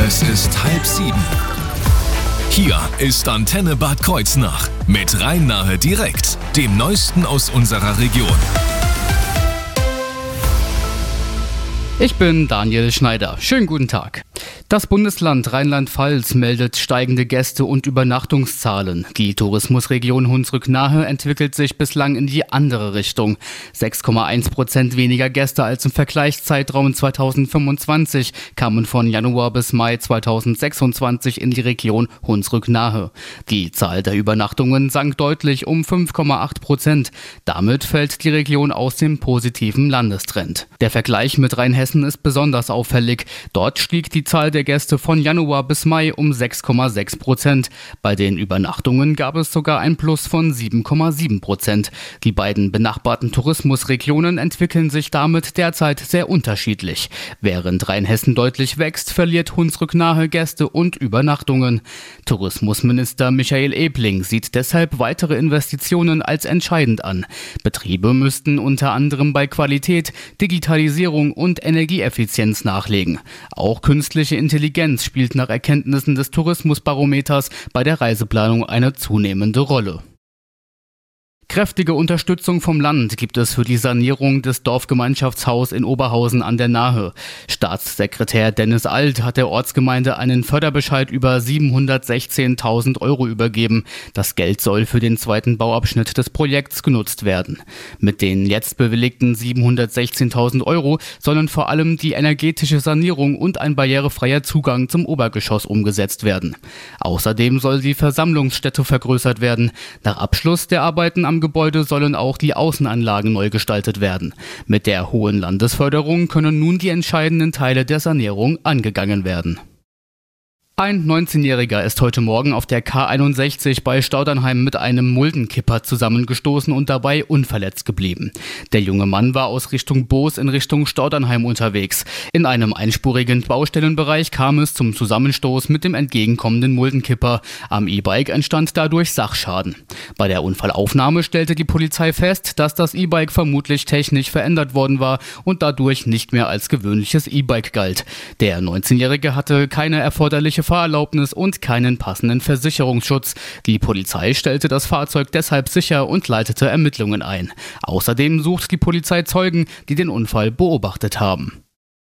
Es ist 6:30. Hier ist Antenne Bad Kreuznach mit Rhein-Nahe direkt, dem Neuesten aus unserer Region. Ich bin Daniel Schneider. Schönen guten Tag. Das Bundesland Rheinland-Pfalz meldet steigende Gäste- und Übernachtungszahlen. Die Tourismusregion Hunsrück-Nahe entwickelt sich bislang in die andere Richtung. 6,1% weniger Gäste als im Vergleichszeitraum 2025 kamen von Januar bis Mai 2026 in die Region Hunsrück-Nahe. Die Zahl der Übernachtungen sank deutlich um 5,8%. Damit fällt die Region aus dem positiven Landestrend. Der Vergleich mit Rheinhessen ist besonders auffällig. Dort stieg die Zahl der Gäste von Januar bis Mai um 6,6%. Bei den Übernachtungen gab es sogar ein Plus von 7,7%. Die beiden benachbarten Tourismusregionen entwickeln sich damit derzeit sehr unterschiedlich. Während Rheinhessen deutlich wächst, verliert Hunsrück-Nahe Gäste und Übernachtungen. Tourismusminister Michael Ebling sieht deshalb weitere Investitionen als entscheidend an. Betriebe müssten unter anderem bei Qualität, Digitalisierung und Energieeffizienz nachlegen. Auch künstliche Intelligenz spielt nach Erkenntnissen des Tourismusbarometers bei der Reiseplanung eine zunehmende Rolle. Kräftige Unterstützung vom Land gibt es für die Sanierung des Dorfgemeinschaftshaus in Oberhausen an der Nahe. Staatssekretär Dennis Alt hat der Ortsgemeinde einen Förderbescheid über 716.000 € übergeben. Das Geld soll für den zweiten Bauabschnitt des Projekts genutzt werden. Mit den jetzt bewilligten 716.000 € sollen vor allem die energetische Sanierung und ein barrierefreier Zugang zum Obergeschoss umgesetzt werden. Außerdem soll die Versammlungsstätte vergrößert werden. Nach Abschluss der Arbeiten am Gebäude sollen auch die Außenanlagen neu gestaltet werden. Mit der hohen Landesförderung können nun die entscheidenden Teile der Sanierung angegangen werden. Ein 19-Jähriger ist heute Morgen auf der K61 bei Staudernheim mit einem Muldenkipper zusammengestoßen und dabei unverletzt geblieben. Der junge Mann war aus Richtung Boos in Richtung Staudernheim unterwegs. In einem einspurigen Baustellenbereich kam es zum Zusammenstoß mit dem entgegenkommenden Muldenkipper. Am E-Bike entstand dadurch Sachschaden. Bei der Unfallaufnahme stellte die Polizei fest, dass das E-Bike vermutlich technisch verändert worden war und dadurch nicht mehr als gewöhnliches E-Bike galt. Der 19-Jährige hatte keine erforderliche Fahrerlaubnis und keinen passenden Versicherungsschutz. Die Polizei stellte das Fahrzeug deshalb sicher und leitete Ermittlungen ein. Außerdem sucht die Polizei Zeugen, die den Unfall beobachtet haben.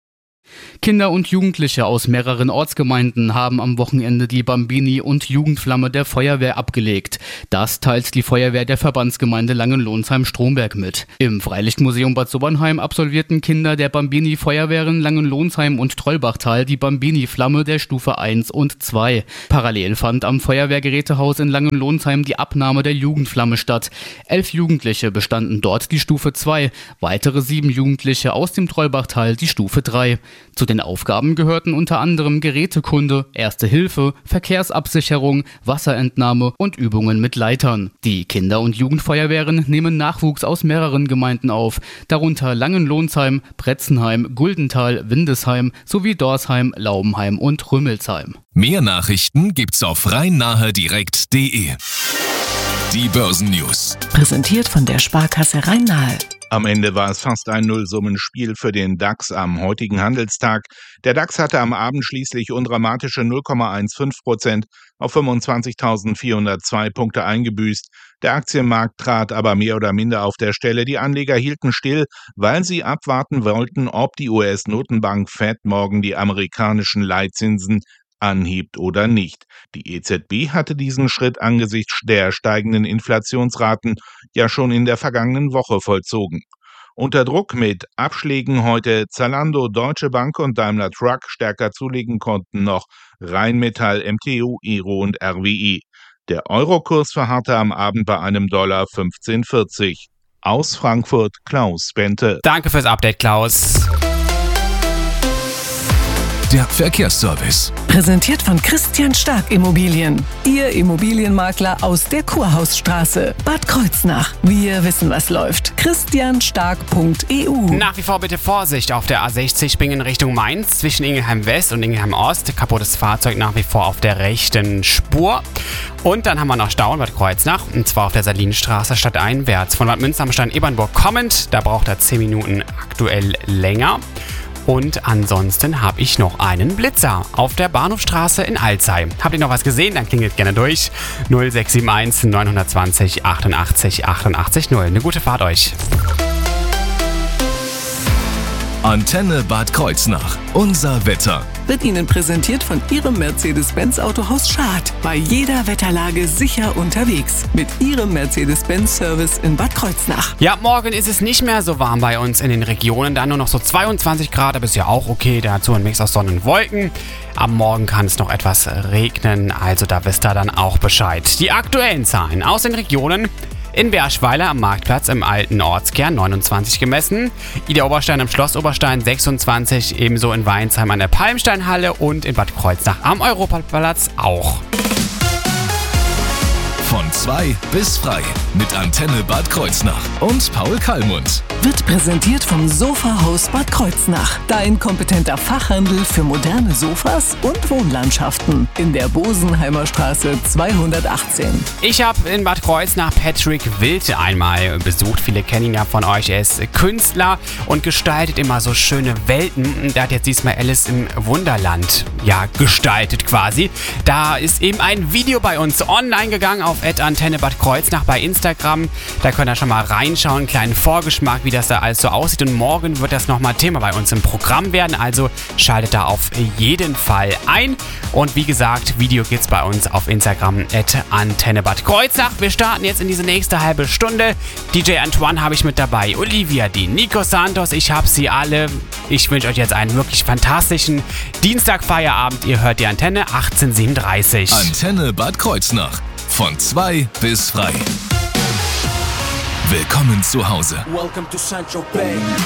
Kinder und Jugendliche aus mehreren Ortsgemeinden haben am Wochenende die Bambini- und Jugendflamme der Feuerwehr abgelegt. Das teilt die Feuerwehr der Verbandsgemeinde Langenlonsheim-Stromberg mit. Im Freilichtmuseum Bad Sobernheim absolvierten Kinder der Bambini-Feuerwehren Langenlonsheim und Trollbachtal die Bambini-Flamme der Stufe 1 und 2. Parallel fand am Feuerwehrgerätehaus in Langenlonsheim die Abnahme der Jugendflamme statt. 11 Jugendliche bestanden dort die Stufe 2, weitere 7 Jugendliche aus dem Trollbachtal die Stufe 3. Zu den Aufgaben gehörten unter anderem Gerätekunde, Erste Hilfe, Verkehrsabsicherung, Wasserentnahme und Übungen mit Leitern. Die Kinder- und Jugendfeuerwehren nehmen Nachwuchs aus mehreren Gemeinden auf, darunter Langenlonsheim, Bretzenheim, Guldental, Windesheim sowie Dorsheim, Laubenheim und Rümmelsheim. Mehr Nachrichten gibt's auf rhein-nahe-direkt.de. Die Börsennews. Präsentiert von der Sparkasse Rhein-Nahe. Am Ende war es fast ein Nullsummenspiel für den DAX am heutigen Handelstag. Der DAX hatte am Abend schließlich undramatische 0,15% auf 25.402 Punkte eingebüßt. Der Aktienmarkt trat aber mehr oder minder auf der Stelle. Die Anleger hielten still, weil sie abwarten wollten, ob die US-Notenbank Fed morgen die amerikanischen Leitzinsen anhebt oder nicht. Die EZB hatte diesen Schritt angesichts der steigenden Inflationsraten ja schon in der vergangenen Woche vollzogen. Unter Druck mit Abschlägen heute Zalando, Deutsche Bank und Daimler Truck, stärker zulegen konnten noch Rheinmetall, MTU, Iro und RWE. Der Eurokurs verharrte am Abend bei einem Dollar 15,40. Aus Frankfurt Klaus Bente. Danke fürs Update, Klaus. Der Verkehrsservice. Präsentiert von Christian Stark Immobilien. Ihr Immobilienmakler aus der Kurhausstraße. Bad Kreuznach. Wir wissen, was läuft. christianstark.eu. Nach wie vor bitte Vorsicht auf der A60 Bingen Richtung Mainz zwischen Ingelheim West und Ingelheim Ost. Kaputtes Fahrzeug nach wie vor auf der rechten Spur. Und dann haben wir noch Stau in Bad Kreuznach. Und zwar auf der Salinstraße stadteinwärts. Von Bad Münster am Stand Ebernburg kommend. Da braucht er 10 Minuten aktuell länger. Und ansonsten habe ich noch einen Blitzer auf der Bahnhofstraße in Alzey. Habt ihr noch was gesehen? Dann klingelt gerne durch. 0671 920 88 88 0. Eine gute Fahrt euch. Antenne Bad Kreuznach. Unser Wetter. Wird Ihnen präsentiert von Ihrem Mercedes-Benz Autohaus Schad. Bei jeder Wetterlage sicher unterwegs. Mit Ihrem Mercedes-Benz-Service in Bad Kreuznach. Ja, morgen ist es nicht mehr so warm bei uns in den Regionen. Dann nur noch so 22 Grad, aber ist ja auch okay. Dazu ein Mix aus Sonne und Wolken. Am Morgen kann es noch etwas regnen, also da wisst ihr dann auch Bescheid. Die aktuellen Zahlen aus den Regionen. In Berschweiler am Marktplatz im alten Ortskern 29 gemessen, Ida Oberstein am Schloss Oberstein 26, ebenso in Weinsheim an der Palmsteinhalle und in Bad Kreuznach am Europaplatz auch. Von 2 bis frei mit Antenne Bad Kreuznach und Paul Kallmund. Wird präsentiert vom Sofahaus Bad Kreuznach. Dein kompetenter Fachhandel für moderne Sofas und Wohnlandschaften. In der Bosenheimer Straße 218. Ich habe in Bad Kreuznach Patrick Wild einmal besucht. Viele kennen ihn ja von euch. Er ist Künstler und gestaltet immer so schöne Welten. Der hat jetzt diesmal Alice im Wunderland gestaltet quasi. Da ist eben ein Video bei uns online gegangen auf @Antenne Bad Kreuznach bei Instagram. Da könnt ihr schon mal reinschauen, einen kleinen Vorgeschmack, wie das da alles so aussieht. Und morgen wird das nochmal Thema bei uns im Programm werden. Also schaltet da auf jeden Fall ein. Und wie gesagt, Video gibt's bei uns auf Instagram @Antenne Bad Kreuznach. Wir starten jetzt in diese nächste halbe Stunde. DJ Antoine habe ich mit dabei, Olivia Dean, Nico Santos, ich habe sie alle. Ich wünsche euch jetzt einen wirklich fantastischen Dienstagfeierabend. Ihr hört die Antenne 1837. Antenne Bad Kreuznach. Von 2 bis frei. Willkommen zu Hause. Welcome to Central Bay.